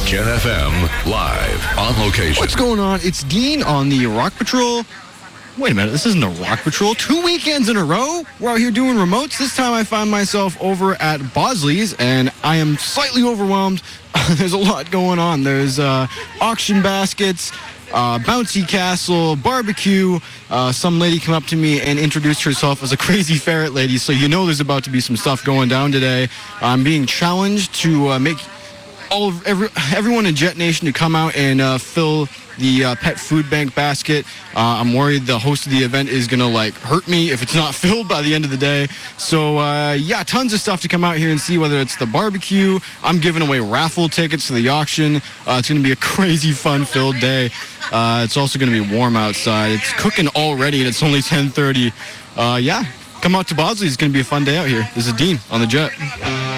Gen FM, live, on location. What's going on? It's Dean on the Rock Patrol. Wait a minute, this isn't the Rock Patrol. 2 weekends in a row, we're out here doing remotes. This time I find myself over at Bosley's, and I am slightly overwhelmed. There's a lot going on. There's auction baskets, bouncy castle, barbecue. Some lady came up to me and introduced herself as a crazy ferret lady, so you know there's about to be some stuff going down today. I'm being challenged to make everyone in Jet Nation to come out and fill the pet food bank basket. I'm worried the host of the event is going to hurt me if it's not filled by the end of the day. So yeah, tons of stuff to come out here and see, whether it's the barbecue. I'm giving away raffle tickets to the auction. It's going to be a crazy fun-filled day. It's also going to be warm outside. It's cooking already and it's only 10:30. Yeah, come out to Bosley. It's going to be a fun day out here. This is Dean on the Jet.